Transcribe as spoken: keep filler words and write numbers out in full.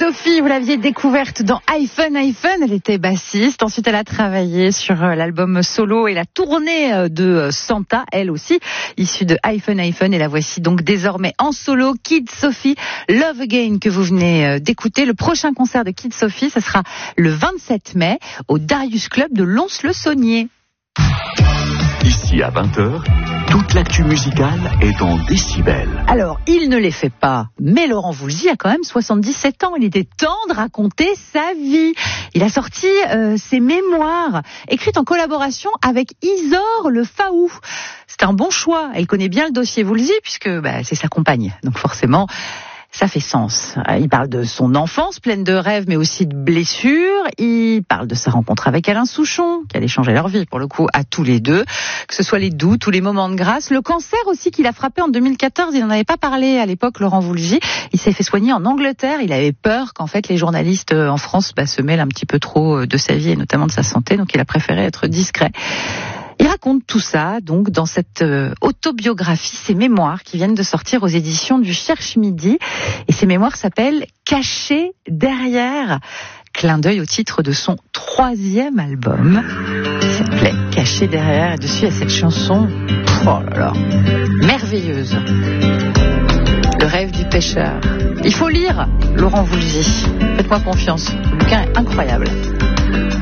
Sophie, vous l'aviez découverte dans iPhone, iPhone, elle était bassiste. Ensuite, elle a travaillé sur l'album solo et la tournée de Santa, elle aussi, issue de iPhone, iPhone. Et la voici donc désormais en solo, Kid Sophie, Love Again, que vous venez d'écouter. Le prochain concert de Kid Sophie, ce sera le vingt-sept mai au Darius Club de Lons-le-Saunier. Ici à vingt heures, toute l'actu musicale est en décibels. Alors, il ne les fait pas, mais Laurent Voulzy a quand même soixante-dix-sept ans. Il était temps de raconter sa vie. Il a sorti euh, ses mémoires, écrites en collaboration avec Isor Le Faou. C'est un bon choix. Elle connaît bien le dossier Voulzy, puisque bah, c'est sa compagne. Donc forcément, ça fait sens. Il parle de son enfance pleine de rêves, mais aussi de blessures. Il parle de sa rencontre avec Alain Souchon, qui allait changer leur vie, pour le coup, à tous les deux. Que ce soit les doux, tous les moments de grâce. Le cancer aussi qu'il a frappé en deux mille quatorze. Il n'en avait pas parlé à l'époque, Laurent Voulzy. Il s'est fait soigner en Angleterre. Il avait peur qu'en fait, les journalistes en France bah, se mêlent un petit peu trop de sa vie et notamment de sa santé. Donc, il a préféré être discret. Il raconte tout ça, donc, dans cette euh, autobiographie, ses mémoires qui viennent de sortir aux éditions du Cherche Midi. Et ces mémoires s'appellent « Cachés derrière ». Clin d'œil au titre de son troisième album. Il s'appelait « Cachés derrière ». Et dessus, il y a cette chanson, oh là là, merveilleuse. Le rêve du pêcheur. Il faut lire Laurent Voulzy. Faites-moi confiance. Le bouquin est incroyable.